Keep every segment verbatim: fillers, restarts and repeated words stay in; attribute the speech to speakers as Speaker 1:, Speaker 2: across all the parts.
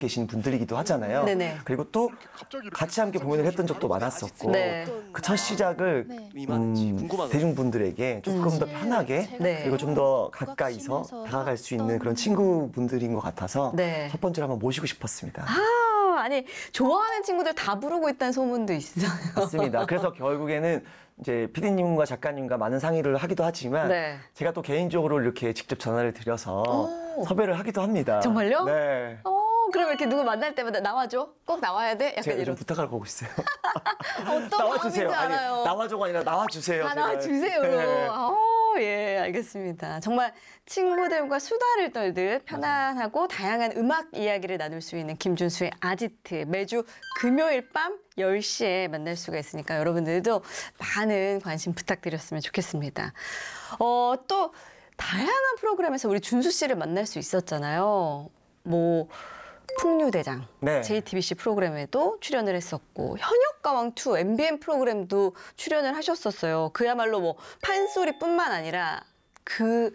Speaker 1: 계신 분들이기도 하잖아요.
Speaker 2: 네네.
Speaker 1: 그리고 또 같이 함께 공연을 했던 적도 많았었고
Speaker 2: 네.
Speaker 1: 그 첫 시작을 음, 대중분들에게 조금 더 편하게
Speaker 2: 네.
Speaker 1: 그리고 좀 더 가까이서 다가갈 수 있는 그런 친구분들인 것 같아서
Speaker 2: 네.
Speaker 1: 첫 번째로 한번 모시고 싶었습니다.
Speaker 2: 아, 아니 좋아하는 친구들 다 부르고 있다는 소문도 있어요.
Speaker 1: 맞습니다. 그래서 결국에는 이제 피디님과 작가님과 많은 상의를 하기도 하지만
Speaker 2: 네.
Speaker 1: 제가 또 개인적으로 이렇게 직접 전화를 드려서
Speaker 2: 오.
Speaker 1: 섭외를 하기도 합니다.
Speaker 2: 정말요?
Speaker 1: 네.
Speaker 2: 어, 그럼 이렇게 누구 만날 때마다 나와줘? 꼭 나와야 돼? 약간
Speaker 1: 제가 요즘
Speaker 2: 이런.
Speaker 1: 부탁을 하고 있어요.
Speaker 2: 어떤
Speaker 1: 나와주세요.
Speaker 2: 마음인지
Speaker 1: 아니,
Speaker 2: 알아요.
Speaker 1: 나와줘가 아니라 나와주세요.
Speaker 2: 아,
Speaker 1: 제발.
Speaker 2: 나와주세요.
Speaker 1: 네.
Speaker 2: 어, 예, 알겠습니다. 정말 친구들과 수다를 떨듯 편안하고 다양한 음악 이야기를 나눌 수 있는 김준수의 아지트. 매주 금요일 밤 열 시에 만날 수가 있으니까 여러분들도 많은 관심 부탁드렸으면 좋겠습니다. 어, 또 다양한 프로그램에서 우리 준수 씨를 만날 수 있었잖아요. 뭐 풍류대장,
Speaker 1: 네.
Speaker 2: 제이티비씨 프로그램에도 출연을 했었고 현역가왕 투 엠비엔 프로그램도 출연을 하셨었어요. 그야말로 뭐 판소리뿐만 아니라 그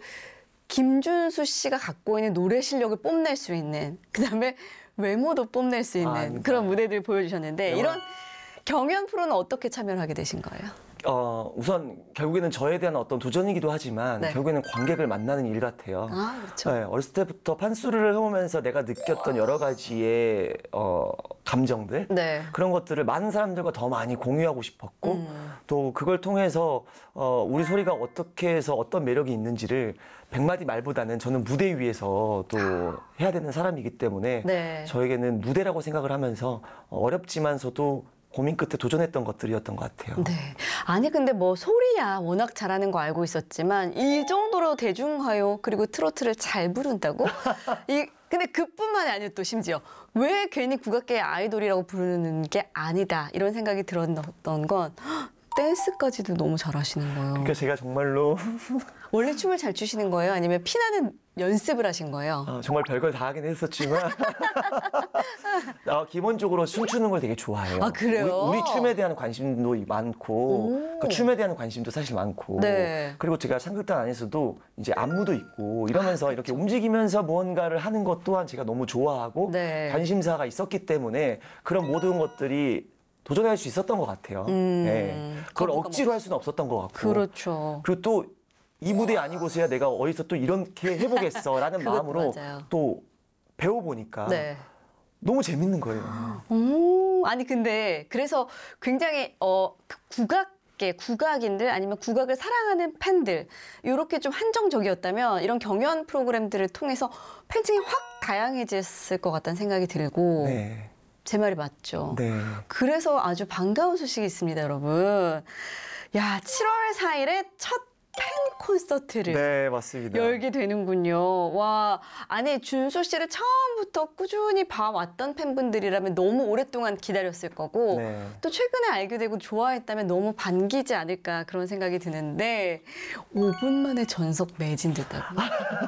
Speaker 2: 김준수 씨가 갖고 있는 노래 실력을 뽐낼 수 있는, 그다음에 외모도 뽐낼 수 있는
Speaker 1: 아,
Speaker 2: 그런 무대들 보여주셨는데
Speaker 1: 네.
Speaker 2: 이런 경연 프로는 어떻게 참여를 하게 되신 거예요?
Speaker 1: 어, 우선 결국에는 저에 대한 어떤 도전이기도 하지만
Speaker 2: 네.
Speaker 1: 결국에는 관객을 만나는 일 같아요.
Speaker 2: 아, 그렇죠.
Speaker 1: 네, 어렸을 때부터 판소리를 해오면서 내가 느꼈던 여러 가지의 어, 감정들
Speaker 2: 네.
Speaker 1: 그런 것들을 많은 사람들과 더 많이 공유하고 싶었고
Speaker 2: 음.
Speaker 1: 또 그걸 통해서 어, 우리 소리가 어떻게 해서 어떤 매력이 있는지를 백마디 말보다는 저는 무대 위에서 또 해야 되는 사람이기 때문에
Speaker 2: 네.
Speaker 1: 저에게는 무대라고 생각을 하면서 어렵지만서도 고민 끝에 도전했던 것들이었던 것 같아요.
Speaker 2: 네. 아니 근데 뭐 소리야 워낙 잘하는 거 알고 있었지만 이 정도로 대중화요 그리고 트로트를 잘 부른다고? 이 근데 그뿐만이 아니에요. 또 심지어 왜 괜히 국악계 아이돌이라고 부르는 게 아니다 이런 생각이 들었던 건 헉, 댄스까지도 너무 잘하시는 거예요.
Speaker 1: 그러니까 제가 정말로
Speaker 2: 원래 춤을 잘 추시는 거예요? 아니면 피나는 연습을 하신 거예요?
Speaker 1: 어, 정말 별걸 다 하긴 했었지만 어, 기본적으로 춤추는 걸 되게 좋아해요.
Speaker 2: 아, 그래요?
Speaker 1: 우리, 우리 춤에 대한 관심도 많고 그 춤에 대한 관심도 사실 많고
Speaker 2: 네.
Speaker 1: 그리고 제가 창극단 안에서도 이제 안무도 있고 이러면서 이렇게 움직이면서 무언가를 하는 것 또한 제가 너무 좋아하고
Speaker 2: 네.
Speaker 1: 관심사가 있었기 때문에 그런 모든 것들이 도전할 수 있었던 것 같아요.
Speaker 2: 음,
Speaker 1: 네. 그걸
Speaker 2: 거부감
Speaker 1: 억지로 할 수는 없었던 것 같고
Speaker 2: 그렇죠.
Speaker 1: 그리고 또 이 무대 아니고서야 내가 어디서 또 이렇게 해보겠어라는
Speaker 2: 그것도
Speaker 1: 마음으로
Speaker 2: 맞아요.
Speaker 1: 또 배워보니까
Speaker 2: 네.
Speaker 1: 너무 재밌는 거예요.
Speaker 2: 오, 아니 근데 그래서 굉장히 어 국악계 국악인들 아니면 국악을 사랑하는 팬들 이렇게 좀 한정적이었다면 이런 경연 프로그램들을 통해서 팬층이 확 다양해졌을 것 같다는 생각이 들고
Speaker 1: 네.
Speaker 2: 제 말이 맞죠?
Speaker 1: 네.
Speaker 2: 그래서 아주 반가운 소식이 있습니다, 여러분. 야, 칠월 사일에 첫 팬 콘서트를
Speaker 1: 네, 맞습니다.
Speaker 2: 열게 되는군요. 와, 아니 준수 씨를 처음부터 꾸준히 봐왔던 팬분들이라면 너무 오랫동안 기다렸을 거고
Speaker 1: 네.
Speaker 2: 또 최근에 알게 되고 좋아했다면 너무 반기지 않을까 그런 생각이 드는데 오 분 만에 전석 매진됐다고.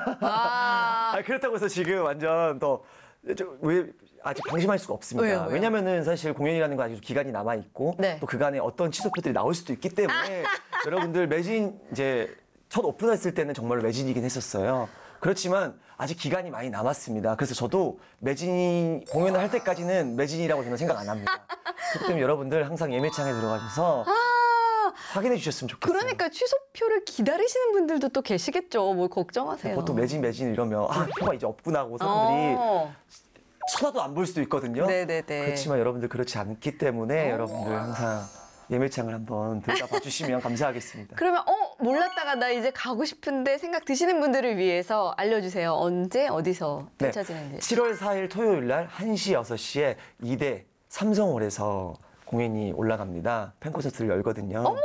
Speaker 2: 와,
Speaker 1: 아, 그렇다고 해서 지금 완전 더, 저, 왜, 아직 방심할 수가 없습니다.
Speaker 2: 왜요, 왜요?
Speaker 1: 왜냐면은 사실 공연이라는 건 아직 기간이 남아있고
Speaker 2: 네.
Speaker 1: 또 그간에 어떤 취소표들이 나올 수도 있기 때문에 여러분들 매진 이제 첫 오픈했을 때는 정말로 매진이긴 했었어요. 그렇지만 아직 기간이 많이 남았습니다. 그래서 저도 매진 공연을 할 때까지는 매진이라고 저는 생각 안 합니다. 그렇기 때문에 여러분들 항상 예매창에 들어가셔서
Speaker 2: 아,
Speaker 1: 확인해 주셨으면 좋겠어요.
Speaker 2: 그러니까 취소표를 기다리시는 분들도 또 계시겠죠. 뭘 걱정하세요.
Speaker 1: 보통 매진 매진 이러면 아 표가 이제 없구나 하고 사람들이
Speaker 2: 어.
Speaker 1: 쳐다도 안 볼 수도 있거든요.
Speaker 2: 네네네.
Speaker 1: 그렇지만 여러분들 그렇지 않기 때문에 여러분들 항상 예매창을 한번 들어가 주시면 감사하겠습니다.
Speaker 2: 그러면 어 몰랐다가 나 이제 가고 싶은데 생각 드시는 분들을 위해서 알려주세요. 언제 어디서
Speaker 1: 네.
Speaker 2: 펼쳐지는지.
Speaker 1: 칠월 사일 토요일 날 한 시 여섯 시에 이대 삼성홀에서 공연이 올라갑니다. 팬콘서트를 열거든요.
Speaker 2: 어머!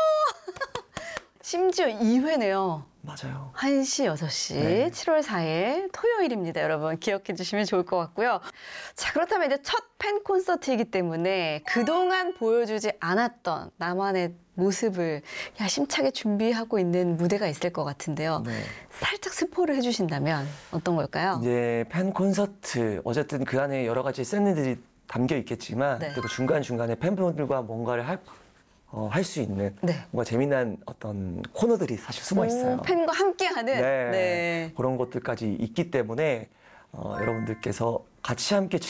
Speaker 2: 심지어 이 회네요.
Speaker 1: 맞아요.
Speaker 2: 한 시, 여섯 시,
Speaker 1: 네.
Speaker 2: 칠월 사일 토요일입니다. 여러분 기억해 주시면 좋을 것 같고요. 자, 그렇다면 이제 첫 팬 콘서트이기 때문에 그동안 보여주지 않았던 나만의 모습을 야심차게 준비하고 있는 무대가 있을 것 같은데요.
Speaker 1: 네.
Speaker 2: 살짝 스포를 해주신다면 어떤 걸까요?
Speaker 1: 이제 팬 콘서트 어쨌든 그 안에 여러 가지 샌드들이 담겨 있겠지만
Speaker 2: 네.
Speaker 1: 또 중간 중간에 팬분들과 뭔가를 할 어, 할 수 있는
Speaker 2: 네.
Speaker 1: 뭔가 재미난 어떤 코너들이 사실 숨어 있어요.
Speaker 2: 오, 팬과 함께하는
Speaker 1: 네.
Speaker 2: 네.
Speaker 1: 그런 것들까지 있기 때문에 어, 여러분들께서 같이 함께 즐